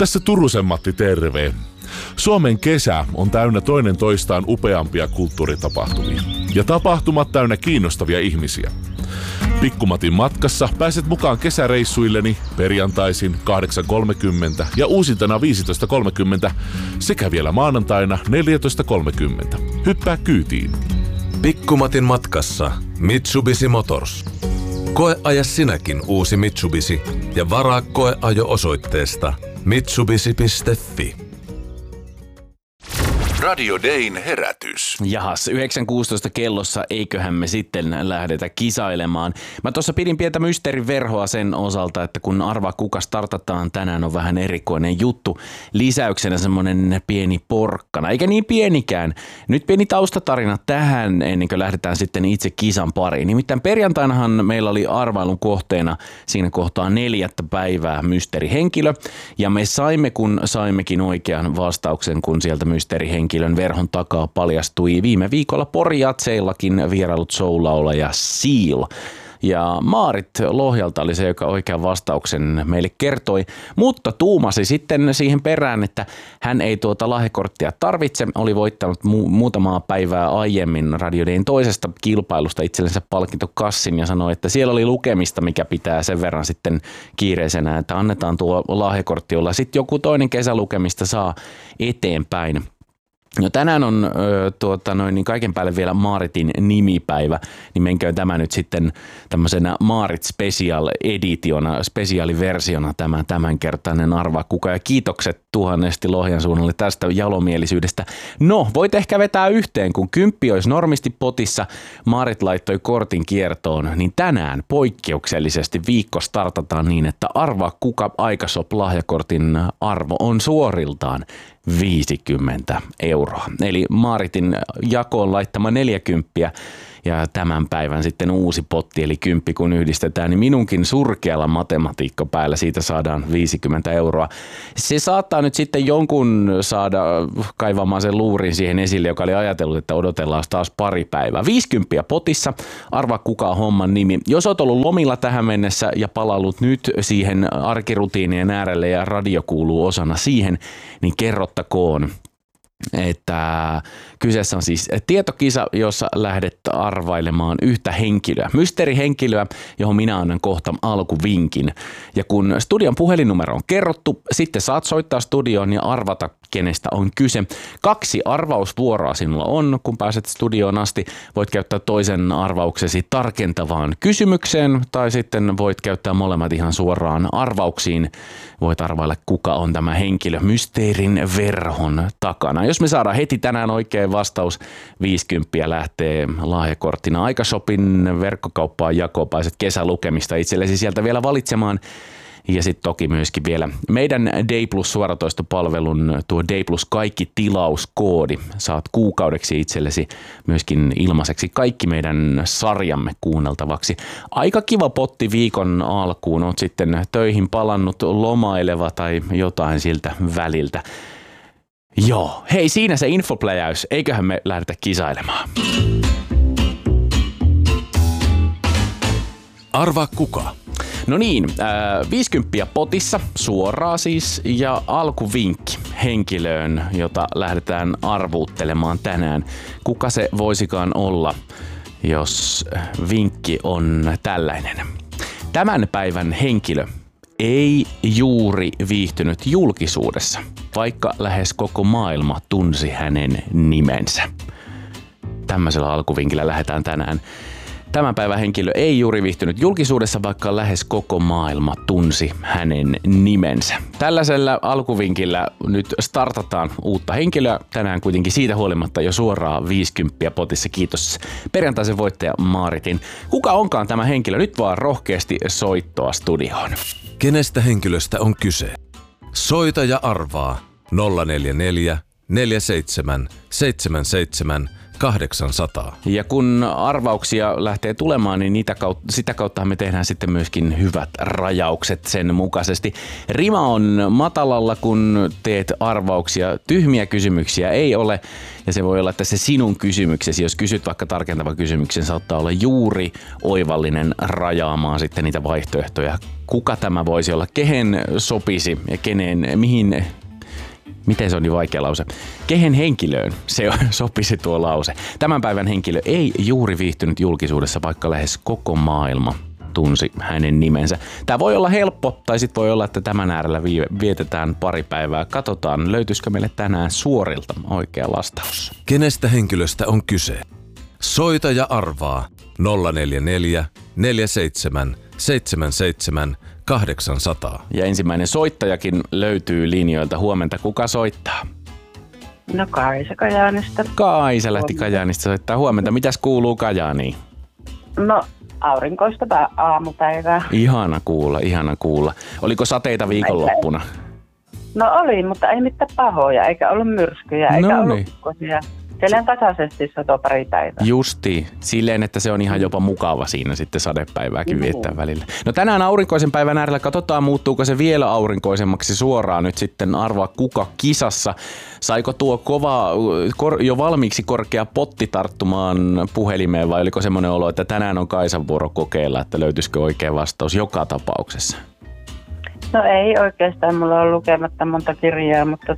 Tässä Turusen Matti terve. Suomen kesä on täynnä toinen toistaan upeampia kulttuuritapahtumia. Ja tapahtumat täynnä kiinnostavia ihmisiä. Pikkumatin matkassa pääset mukaan kesäreissuilleni perjantaisin 8.30 ja uusintana 15.30 sekä vielä maanantaina 14.30. Hyppää kyytiin. Pikkumatin matkassa Mitsubishi Motors. Koeaja sinäkin uusi Mitsubishi ja varaa koeajo osoitteesta mitsubishi.fi. Radio Dayn herätys. Jahas, 9.16 kellossa, eiköhän me sitten lähdetä kisailemaan. Mä tuossa pidin pientä mysteeriverhoa sen osalta, että kun arvaa kuka startataan, tänään on vähän erikoinen juttu. Lisäyksenä semmonen pieni porkkana, eikä niin pienikään. Nyt pieni taustatarina tähän ennen kuin lähdetään sitten itse kisan pariin. Nimittäin perjantainahan meillä oli arvailun kohteena siinä kohtaa 4. päivää mysteerihenkilö. Ja me saimme, kun saimmekin oikean vastauksen, kun sieltä mysteerihenkilön verhon takaa paljastui viime viikolla Pori-Jatseillakin vierailut soul-laulaja Seal. Ja Maarit Lohjalta oli se, joka oikean vastauksen meille kertoi, mutta tuumasi sitten siihen perään, että hän ei tuota lahjakorttia tarvitse. Oli voittanut muutamaa päivää aiemmin Radio Dayn toisesta kilpailusta itsellensä palkintokassin ja sanoi, että siellä oli lukemista, mikä pitää sen verran sitten kiireisenä, että annetaan tuo lahjakortti, jolla sitten joku toinen kesälukemista saa eteenpäin. No tänään on niin kaiken päälle vielä Maaritin nimipäivä, niin menköön tämä nyt sitten tämmöisenä Maarit Special Editiona, spesiaaliversiona tämä tämänkertainen arvaa kuka. Ja kiitokset tuhannesti Lohjan suunnalle tästä jalomielisyydestä. No, voit ehkä vetää yhteen, kun 10 olisi normisti potissa, Maarit laittoi kortin kiertoon, niin tänään poikkeuksellisesti viikko startataan niin, että arvaa kuka Aikashop lahjakortin arvo on suoriltaan 50 euroa. Eli Maaritin jakoon laittama 40 ja tämän päivän sitten uusi potti eli 10 kun yhdistetään, niin minunkin surkealla matematiikka päällä siitä saadaan 50 euroa. Se saattaa nyt sitten jonkun saada kaivamaan sen luurin siihen esille, joka oli ajatellut, että odotellaan taas pari päivää. 50 potissa, arvaa kuka on homman nimi. Jos olet ollut lomilla tähän mennessä ja palannut nyt siihen arkirutiinien äärelle ja radio kuuluu osana siihen, niin kerrottakoon, että kyseessä on siis tietokisa, jossa lähdet arvailemaan yhtä henkilöä, mysteerihenkilöä, johon minä annan kohta alkuvinkin. Ja kun studion puhelinnumero on kerrottu, sitten saat soittaa studioon ja arvata, kenestä on kyse. 2 arvausvuoroa sinulla on, kun pääset studioon asti. Voit käyttää toisen arvauksesi tarkentavaan kysymykseen tai sitten voit käyttää molemmat ihan suoraan arvauksiin. Voit arvailla, kuka on tämä henkilö mysteerin verhon takana. Jos me saadaan heti tänään oikein vastaus, 50 lähtee lahjakorttina Aikashopin verkkokauppaan jakoon. Pääset kesälukemista itsellesi sieltä vielä valitsemaan. Ja sitten toki myöskin vielä meidän Day Plus suoratoistopalvelun tuo Day Plus kaikki tilauskoodi. Saat kuukaudeksi itsellesi myöskin ilmaiseksi kaikki meidän sarjamme kuunneltavaksi. Aika kiva potti viikon alkuun. Oot sitten töihin palannut, lomaileva tai jotain siltä väliltä. Joo, hei siinä se infopläjäys. Eiköhän me lähdetä kisailemaan. Arvaa kuka. No niin, 50 potissa suoraan siis ja alkuvinkki henkilöön, jota lähdetään arvuuttelemaan tänään. Kuka se voisikaan olla, jos vinkki on tällainen. Tämän päivän henkilö ei juuri viihtynyt julkisuudessa, vaikka lähes koko maailma tunsi hänen nimensä. Tämmöisellä alkuvinkillä lähdetään tänään. Tämän päivän henkilö ei juuri viihtynyt julkisuudessa, vaikka lähes koko maailma tunsi hänen nimensä. Tällaisella alkuvinkillä nyt startataan uutta henkilöä. Tänään kuitenkin siitä huolimatta jo suoraan 50 potissa. Kiitos perjantaisen voittaja Maaritin. Kuka onkaan tämä henkilö? Nyt vaan rohkeasti soittoa studioon. Kenestä henkilöstä on kyse? Soita ja arvaa 044 47 77 800. Ja kun arvauksia lähtee tulemaan, niin sitä kautta me tehdään sitten myöskin hyvät rajaukset sen mukaisesti. Rima on matalalla, kun teet arvauksia. Tyhmiä kysymyksiä ei ole. Ja se voi olla, että se sinun kysymyksesi, jos kysyt vaikka tarkentava kysymyksen, saattaa olla juuri oivallinen rajaamaan sitten niitä vaihtoehtoja. Kuka tämä voisi olla, kehen sopisi ja miten se on niin vaikea lause? Kehen henkilöön se sopisi tuo lause? Tämän päivän henkilö ei juuri viihtynyt julkisuudessa, vaikka lähes koko maailma tunsi hänen nimensä. Tämä voi olla helppo, tai sitten voi olla, että tämän äärellä vietetään pari päivää. Katsotaan, löytyisikö meille tänään suorilta oikea vastaus. Kenestä henkilöstä on kyse? Soita ja arvaa 044 47 77 800. Ja ensimmäinen soittajakin löytyy linjoilta. Huomenta, kuka soittaa? No Kaisa Kajaanista. Kaisa lähti Kajaanista soittaa. Huomenta, mitäs kuuluu Kajaaniin? No aurinkoista aamupäivää. Ihana kuulla. Oliko sateita viikonloppuna? No oli, mutta ei mitään pahoja, eikä ollut myrskyjä, eikä ollut ukkosia. Silleen tasaisesti satoi pari päivää. Justiin. Silleen, että se on ihan jopa mukava siinä sitten sadepäivääkin viettää välillä. No tänään aurinkoisen päivän äärellä katsotaan, muuttuuko se vielä aurinkoisemmaksi suoraan nyt sitten arvaa kuka kisassa. Saiko tuo jo valmiiksi korkea potti tarttumaan puhelimeen vai oliko semmoinen olo, että tänään on Kaisan vuoro kokeilla, että löytyisikö oikea vastaus joka tapauksessa? No ei oikeastaan, mulla on lukematta monta kirjaa, mutta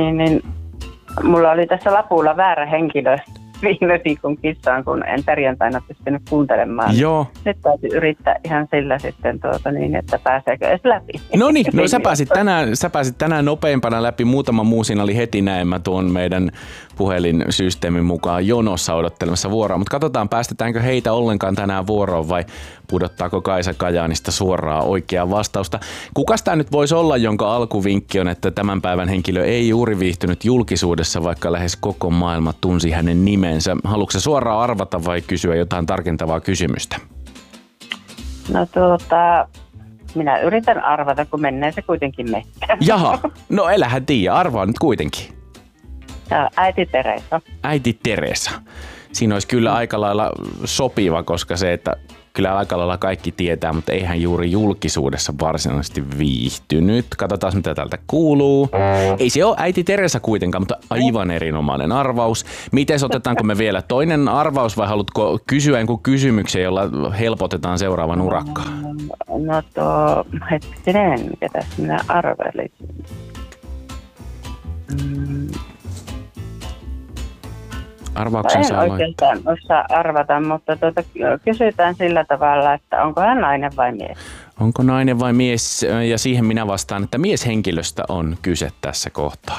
mulla oli tässä lapulla väärä henkilö viime viikon kissaan, kun en perjantaina pystynyt kuuntelemaan. Joo. Nyt täytyy yrittää ihan sillä sitten, että pääseekö edes läpi. No niin, sä pääsit tänään nopeimpana läpi. Muutama muu siinä oli heti näemmä tuon meidän puhelinsysteemin mukaan jonossa odottelemassa vuoroa. Mutta katsotaan, päästetäänkö heitä ollenkaan tänään vuoroon vai pudottaako Kaisa Kajaanista suoraan oikeaa vastausta. Kukas tää nyt voisi olla, jonka alkuvinkki on, että tämän päivän henkilö ei juuri viihtynyt julkisuudessa, vaikka lähes koko maailma tunsi hänen nimensä. Haluatko sä suoraan arvata vai kysyä jotain tarkentavaa kysymystä? No minä yritän arvata, kun menee se kuitenkin metsään. Jaha, no elähän tiedä, arvaa nyt kuitenkin. Äiti Teresa. Äiti Teresa. Siinä olisi kyllä aika lailla sopiva, koska se, että kyllä aika lailla kaikki tietää, mutta eihän juuri julkisuudessa varsinaisesti viihtynyt. Katsotaan, mitä täältä kuuluu. Ei se ole äiti Teresa kuitenkaan, mutta aivan erinomainen arvaus. Miten otetaanko me vielä toinen arvaus vai haluatko kysyä jonkun kysymyksen, jolla helpotetaan seuraavan urakkaa? No hetkinen, mikä tässä minä arvelisin. Arvauksen saa en oikeastaan osaa arvata, mutta kysytään sillä tavalla, että onko hän nainen vai mies? Onko nainen vai mies? Ja siihen minä vastaan, että mieshenkilöstä on kyse tässä kohtaa.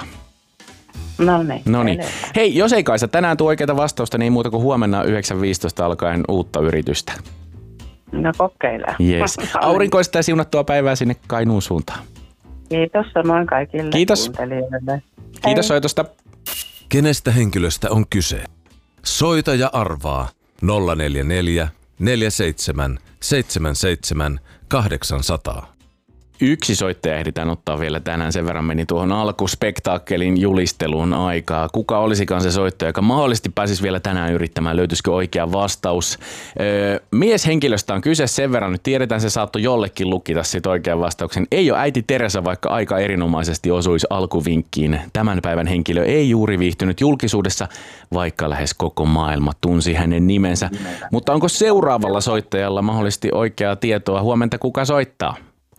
No niin. Hei, jos ei Kaisa tänään tule oikeaa vastausta, niin ei muuta kuin huomenna 9.15 alkaen uutta yritystä. No kokeillaan. Yes. Aurinkoista ja siunattua päivää sinne Kainuun suuntaan. Kiitos samoin kaikille kuuntelijoille. Kiitos soitosta. Kenestä henkilöstä on kyse? Soita ja arvaa 044 47 77 800. Yksi soittaja ehditään ottaa vielä tänään, sen verran meni tuohon alkuspektaakkelin julisteluun aikaa. Kuka olisikaan se soittaja, joka mahdollisesti pääsisi vielä tänään yrittämään, löytyisikö oikea vastaus? Mieshenkilöstä on kyse, sen verran nyt tiedetään, se saattoi jollekin lukita sit oikean vastauksen. Ei ole äiti Teresa, vaikka aika erinomaisesti osuisi alkuvinkkiin. Tämän päivän henkilö ei juuri viihtynyt julkisuudessa, vaikka lähes koko maailma tunsi hänen nimensä. Mutta onko seuraavalla soittajalla mahdollisesti oikeaa tietoa? Huomenta, kuka soittaa?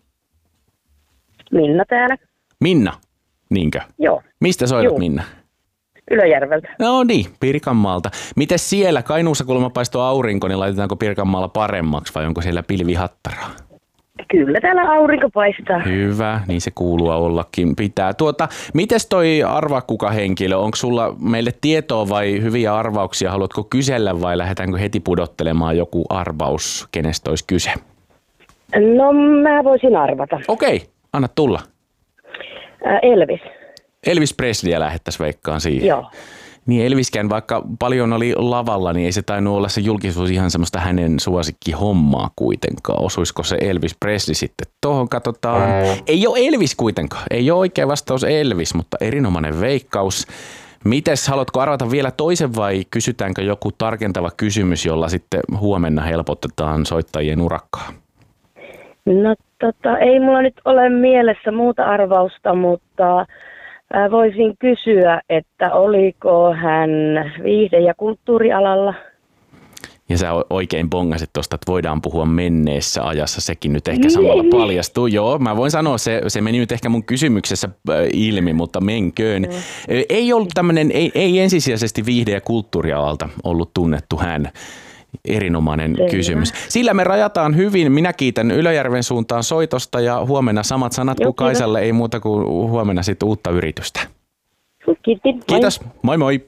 Minna täällä. Minna, niinkö? Joo. Mistä soitat, Minna? Ylöjärveltä. No niin, Pirkanmaalta. Mites siellä? Kainuussa kuulemma paistoo aurinko, niin laitetaanko Pirkanmaalla paremmaksi vai onko siellä pilvihattaraa? Kyllä täällä aurinko paistaa. Hyvä, niin se kuuluu ollakin pitää. Mites toi arvaa kuka henkilö? Onko sulla meille tietoa vai hyviä arvauksia? Haluatko kysellä vai lähdetäänkö heti pudottelemaan joku arvaus, kenestä olisi kyse? No mä voisin arvata. Okei. Anna tulla. Elvis. Elvis Presleyä lähettäisiin veikkaan siihen. Joo. Niin Elviskään, vaikka paljon oli lavalla, niin ei se tainnut olla se julkisuus ihan semmoista hänen suosikkihommaa kuitenkaan. Osuisiko se Elvis Presley sitten? Tuohon katsotaan. Ei ole Elvis kuitenkaan. Ei ole oikea vastaus Elvis, mutta erinomainen veikkaus. Mites, haluatko arvata vielä toisen vai kysytäänkö joku tarkentava kysymys, jolla sitten huomenna helpotetaan soittajien urakkaa? No ei mulla nyt ole mielessä muuta arvausta, mutta voisin kysyä, että oliko hän viihde- ja kulttuurialalla? Ja sä oikein bongasit tuosta, että voidaan puhua menneessä ajassa, sekin nyt ehkä samalla paljastuu. Joo, mä voin sanoa, se meni nyt ehkä mun kysymyksessä ilmi, mutta menköön. Ei ollut tämmöinen, ei ensisijaisesti viihde- ja kulttuurialalta ollut tunnettu hän. Erinomainen kysymys. Sillä me rajataan hyvin. Minä kiitän Ylöjärven suuntaan soitosta ja huomenna samat sanat kuin Kaisalle, ei muuta kuin huomenna sitten uutta yritystä. Kiitos. Moi moi.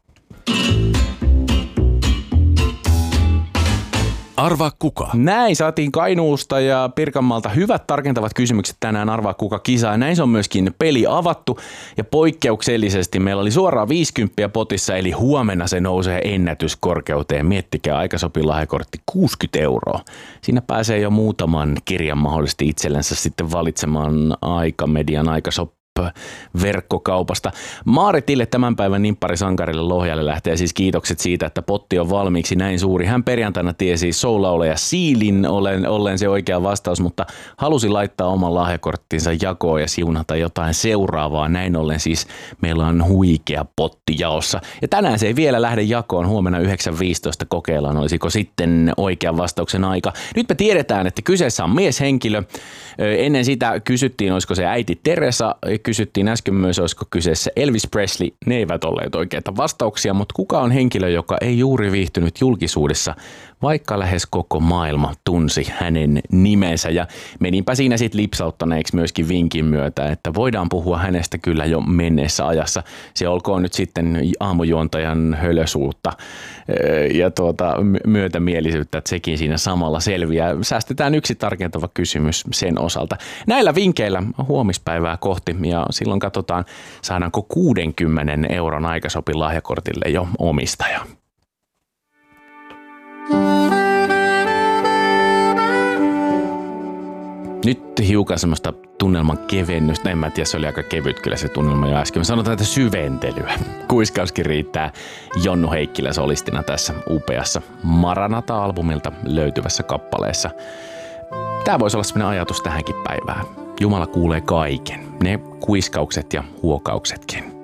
Arvaa kuka? Näin saatiin Kainuusta ja Pirkanmaalta hyvät tarkentavat kysymykset tänään Arvaa kuka -kisaan. Ja näin se on myöskin peli avattu ja poikkeuksellisesti meillä oli suoraan 50 potissa, eli huomenna se nousee ennätyskorkeuteen. Miettikää, aikasopilahjakortti 60 €. Siinä pääsee jo muutaman kirjan mahdollisesti itsellensä sitten valitsemaan Aikamedian verkkokaupasta. Maaritille tämän päivän nimpparisankarille Lohjalle lähtee siis kiitokset siitä, että potti on valmiiksi näin suuri. Hän perjantaina tiesi soul-lauleja Siilin ollen se oikea vastaus, mutta halusi laittaa oman lahjakorttinsa jakoon ja siunata jotain seuraavaa. Näin ollen siis meillä on huikea potti jaossa. Ja tänään se ei vielä lähde jakoon. Huomenna 9.15 kokeillaan, olisiko sitten oikean vastauksen aika. Nyt me tiedetään, että kyseessä on mieshenkilö. Ennen sitä kysyttiin, olisiko se äiti Teresa. Kysyttiin äsken myös, olisiko kyseessä Elvis Presley. Ne eivät olleet oikeita vastauksia, mutta kuka on henkilö, joka ei juuri viihtynyt julkisuudessa, vaikka lähes koko maailma tunsi hänen nimensä. Ja meninpä siinä sitten lipsauttaneeksi myöskin vinkin myötä, että voidaan puhua hänestä kyllä jo menneessä ajassa. Se olkoon nyt sitten aamujuontajan hölösuutta ja myötämielisyyttä, että sekin siinä samalla selviää. Säästetään yksi tarkentava kysymys sen osalta. Näillä vinkkeillä huomispäivää kohti ja silloin katsotaan, saadaanko 60 € aikasopin lahjakortille jo omistaja. Nyt hiukan semmoista tunnelman kevennystä. En mä tiedä, se oli aika kevyt kyllä se tunnelma jo äsken. Sanotaan, että syventelyä. Kuiskauskin riittää Jonnu Heikkilä solistina tässä upeassa Maranata-albumilta löytyvässä kappaleessa. Tää voisi olla semmoinen ajatus tähänkin päivään. Jumala kuulee kaiken, ne kuiskaukset ja huokauksetkin.